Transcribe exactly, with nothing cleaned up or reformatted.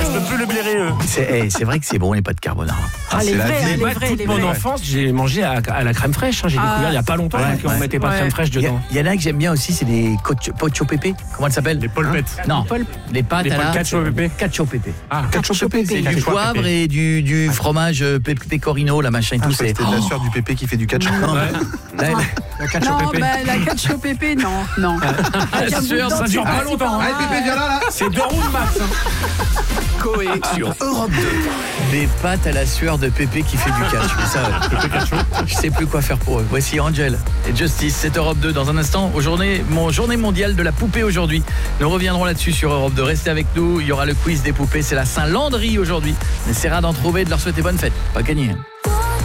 je peux plus le blairer. euh. C'est hey, c'est vrai que c'est bon les pâtes carbonara. Ah, les c'est la vrais, vie. hein, les Moi, vrais, toute les mon vrais. enfance, j'ai mangé à, à la crème fraîche. hein. J'ai Ah, découvert il y a pas longtemps ouais, qu'on ouais, mettait pas de ouais. crème fraîche Il y, a- dedans. il y en a que j'aime bien aussi, c'est les cocho- pocho pépé. Comment elles s'appellent? Les polpettes. Non, Paul- les pâtes Les à la cacio pépé. cacio pépé. Ah, Cacio pépé. C'est du Cacio poivre pépé. et du, du fromage euh, pe- pecorino, la machin et Ah, tout. je croyais C'est que c'était de la sueur du pépé qui fait du ketchup. Non, Ouais. la- la- La cacio Non, pépé. bah, la cacio pépé, non, non. Avec un bout sûr, dedans, ça dure c'est pas si longtemps, hein. pareil. Allez, pépé, viens là, là. C'est deux roues de max. hein. Coé sur Europe deux. des pâtes à la sueur de Pépé qui fait du catch. Mais ça, je sais plus quoi faire pour eux. Voici Angel et Justice, c'est Europe deux. Dans un instant, aux journées, mon journée mondiale de la poupée aujourd'hui. Nous reviendrons là-dessus sur Europe deux. Restez avec nous, il y aura le quiz des poupées. C'est la Saint-Landry aujourd'hui. On essaiera d'en trouver, de leur souhaiter bonne fête. Pas gagné. Hein.